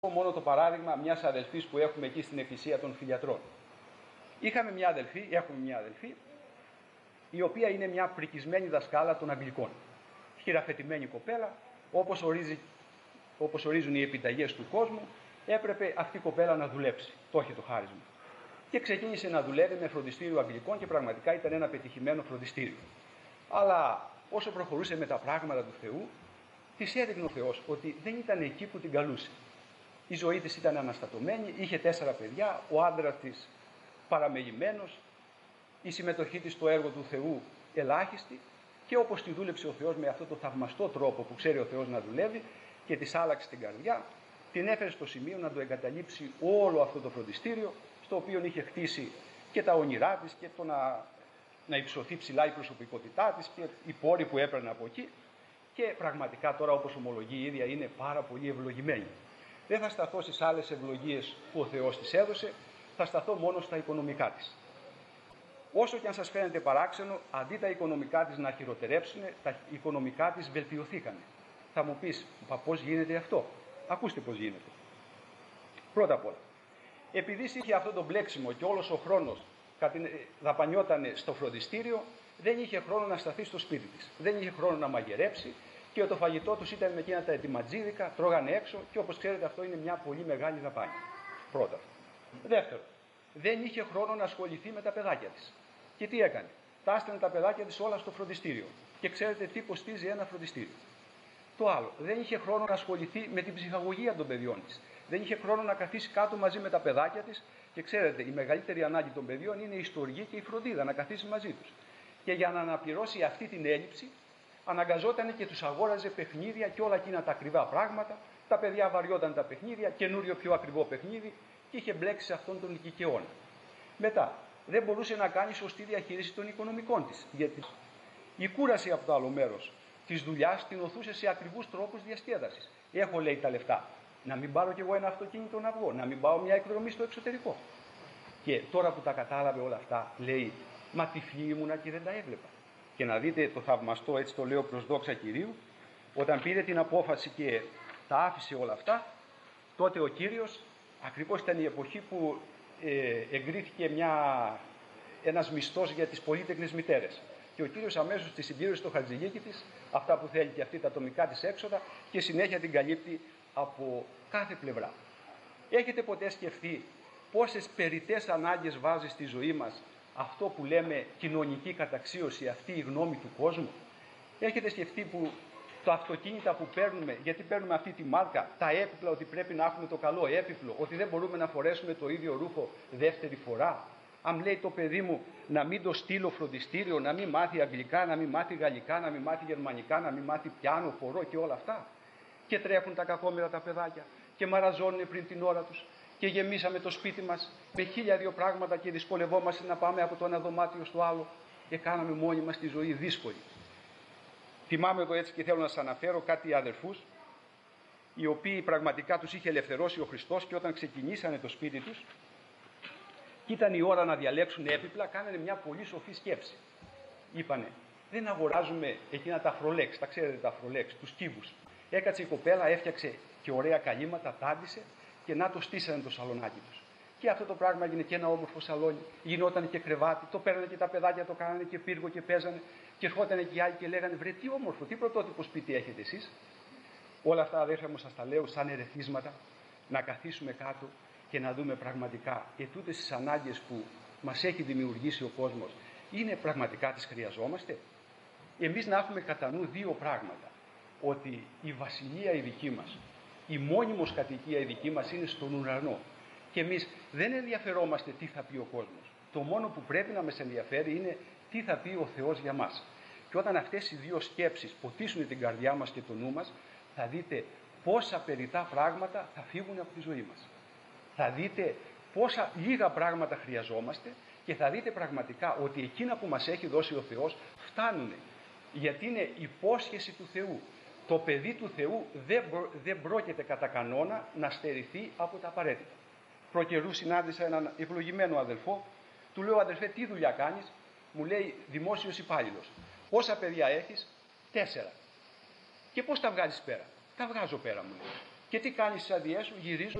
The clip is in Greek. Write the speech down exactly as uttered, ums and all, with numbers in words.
Μόνο το παράδειγμα μιας αδελφής που έχουμε εκεί στην εκκλησία των Φιλιατρών. Είχαμε μια αδελφή, έχουμε μια αδελφή, η οποία είναι μια πρικισμένη δασκάλα των Αγγλικών. Χειραφετημένη κοπέλα, όπως, ορίζει, όπως ορίζουν οι επιταγές του κόσμου, έπρεπε αυτή η κοπέλα να δουλέψει. Το έχει το χάρισμα. Και ξεκίνησε να δουλεύει με φροντιστήριο Αγγλικών και πραγματικά ήταν ένα πετυχημένο φροντιστήριο. Αλλά όσο προχωρούσε με τα πράγματα του Θεού, της έδειχνε ο Θεός ότι δεν ήταν εκεί που την καλούσε. Η ζωή της ήταν αναστατωμένη, είχε τέσσερα παιδιά, ο άντρας της παραμελημένος, η συμμετοχή της στο έργο του Θεού ελάχιστη και όπως τη δούλεψε ο Θεός με αυτόν τον θαυμαστό τρόπο που ξέρει ο Θεός να δουλεύει και της άλλαξε την καρδιά, την έφερε στο σημείο να το εγκαταλείψει όλο αυτό το φροντιστήριο, στο οποίο είχε χτίσει και τα όνειρά της και το να, να υψωθεί ψηλά η προσωπικότητά της και οι πόροι που έπαιρνε από εκεί. Και πραγματικά τώρα, όπως ομολογεί η ίδια, είναι πάρα πολύ ευλογημένη. Δεν θα σταθώ στις άλλες ευλογίες που ο Θεός της έδωσε, θα σταθώ μόνο στα οικονομικά της. Όσο και αν σας φαίνεται παράξενο, αντί τα οικονομικά της να χειροτερέψουν, τα οικονομικά της βελτιωθήκανε. Θα μου πεις, μα πώς γίνεται αυτό? Ακούστε πώς γίνεται. Πρώτα απ' όλα, επειδή είχε αυτό το μπλέξιμο και όλος ο χρόνος δαπανιότανε στο φροντιστήριο, δεν είχε χρόνο να σταθεί στο σπίτι της. Δεν είχε χρόνο να μαγειρέψει και το φαγητό τους ήταν με εκείνα τα ετοιματζίδικα, τρώγανε έξω και όπως ξέρετε αυτό είναι μια πολύ μεγάλη δαπάνη. Πρώτα. Δεύτερο, δεν είχε χρόνο να ασχοληθεί με τα παιδάκια της. Και τι έκανε? Τα έστελνε τα παιδάκια της όλα στο φροντιστήριο. Και ξέρετε τι κοστίζει ένα φροντιστήριο. Το άλλο, δεν είχε χρόνο να ασχοληθεί με την ψυχαγωγία των παιδιών της. Δεν είχε χρόνο να καθίσει κάτω μαζί με τα παιδάκια της. Και ξέρετε, η μεγαλύτερη ανάγκη των παιδιών είναι η στοργή και η φροντίδα, να καθίσει μαζί τους. Και για να αναπληρώσει αυτή την έλλειψη, αναγκαζόταν και τους αγόραζε παιχνίδια και όλα εκείνα τα ακριβά πράγματα. Τα παιδιά βαριόταν τα παιχνίδια, καινούριο πιο ακριβό παιχνίδι και είχε μπλέξει σε αυτόν τον οικικαιώνα. Μετά, δεν μπορούσε να κάνει σωστή διαχείριση των οικονομικών της, γιατί η κούραση από το άλλο μέρος της δουλειάς την οθούσε σε ακριβούς τρόπους διασκέδασης. Έχω, λέει, τα λεφτά. Να μην πάρω κι εγώ ένα αυτοκίνητο να βγω, να μην πάω μια εκδρομή στο εξωτερικό. Και τώρα που τα κατάλαβε όλα αυτά, λέει, μα τυφλή ήμουνα και δεν τα έβλεπα. Και να δείτε το θαυμαστό, έτσι το λέω προς δόξα Κυρίου, όταν πήρε την απόφαση και τα άφησε όλα αυτά, τότε ο Κύριος, ακριβώς ήταν η εποχή που ε, εγκρίθηκε μια, ένας μισθός για τις πολύτεκνες μητέρες. Και ο Κύριος αμέσως τη συμπλήρωσε το χαρτζηλίκι της, αυτά που θέλει και αυτή τα ατομικά της έξοδα και συνέχεια την καλύπτει από κάθε πλευρά. Έχετε ποτέ σκεφτεί πόσες περιττές ανάγκες βάζει στη ζωή μας αυτό που λέμε κοινωνική καταξίωση, αυτή η γνώμη του κόσμου? Έχετε σκεφτεί που τα αυτοκίνητα που παίρνουμε, γιατί παίρνουμε αυτή τη μάρκα, τα έπιπλα, ότι πρέπει να έχουμε το καλό έπιπλο, ότι δεν μπορούμε να φορέσουμε το ίδιο ρούχο δεύτερη φορά? Αν λέει το παιδί μου να μην το στείλω φροντιστήριο, να μην μάθει αγγλικά, να μην μάθει γαλλικά, να μην μάθει γερμανικά, να μην μάθει πιάνο, χορό και όλα αυτά. Και τρέχουν τα κακόμοιρα τα παιδάκια και μαραζώνουν πριν την ώρα τους. Και γεμίσαμε το σπίτι μας με χίλια δύο πράγματα και δυσκολευόμαστε να πάμε από το ένα δωμάτιο στο άλλο και κάναμε μόνοι μας τη ζωή δύσκολη. Θυμάμαι εδώ έτσι και θέλω να σας αναφέρω κάτι αδερφούς, οι οποίοι πραγματικά τους είχε ελευθερώσει ο Χριστός και όταν ξεκινήσανε το σπίτι τους και ήταν η ώρα να διαλέξουν έπιπλα, κάνανε μια πολύ σοφή σκέψη. Είπανε, δεν αγοράζουμε εκείνα τα φρολέξ, τα ξέρετε τα φρολέξ, τους κύβους. Έκατσε η κοπέλα, έφτιαξε και ωραία καλύματα, τάντισε και να το στήσανε το σαλονάκι τους. Και αυτό το πράγμα έγινε και ένα όμορφο σαλόνι, γινόταν και κρεβάτι, το παίρνανε και τα παιδάκια, το κάνανε και πύργο και παίζανε. Και ερχότανε και οι άλλοι και λέγανε, βρε τι όμορφο, τι πρωτότυπο σπίτι έχετε εσείς? Όλα αυτά, αδέρφια μου, σας τα λέω σαν ερεθίσματα, να καθίσουμε κάτω και να δούμε πραγματικά ετούτες τις ανάγκες που μας έχει δημιουργήσει ο κόσμος, είναι πραγματικά τις χρειαζόμαστε? Εμείς να έχουμε κατά νου δύο πράγματα. Ότι η βασιλεία η δική μας, η μόνιμος κατοικία η δική μας είναι στον ουρανό. Και εμείς δεν ενδιαφερόμαστε τι θα πει ο κόσμος. Το μόνο που πρέπει να μας ενδιαφέρει είναι τι θα πει ο Θεός για μας. Και όταν αυτές οι δύο σκέψεις ποτίσουν την καρδιά μας και το νου μας, θα δείτε πόσα περιττά πράγματα θα φύγουν από τη ζωή μας. Θα δείτε πόσα λίγα πράγματα χρειαζόμαστε και θα δείτε πραγματικά ότι εκείνα που μας έχει δώσει ο Θεός φτάνουν. Γιατί είναι υπόσχεση του Θεού. Το παιδί του Θεού δεν, προ, δεν πρόκειται κατά κανόνα να στερηθεί από τα απαραίτητα. Προκαιρού συνάντησα έναν ευλογημένο αδελφό, του λέω, αδελφέ, τι δουλειά κάνεις? Μου λέει, δημόσιος υπάλληλος. Πόσα παιδιά έχεις? Τέσσερα. Και πώς τα βγάζεις πέρα? Τα βγάζω πέρα, μου λέει. Και τι κάνεις στις αδειές σου? Γυρίζω